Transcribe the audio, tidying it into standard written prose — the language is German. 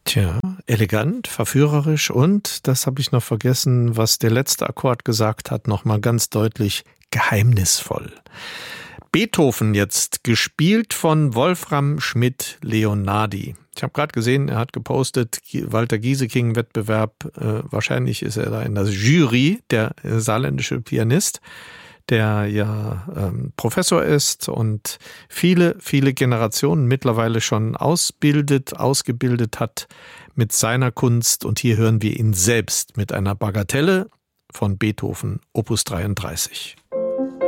Tja, elegant, verführerisch und, das habe ich noch vergessen, was der letzte Akkord gesagt hat, nochmal ganz deutlich geheimnisvoll. Beethoven jetzt, gespielt von Wolfram Schmidt-Leonardi. Ich habe gerade gesehen, er hat gepostet, Walter Gieseking-Wettbewerb, wahrscheinlich ist er da in der Jury, der saarländische Pianist, der ja Professor ist und viele, viele Generationen mittlerweile schon ausgebildet hat mit seiner Kunst. Und hier hören wir ihn selbst mit einer Bagatelle von Beethoven, Opus 33.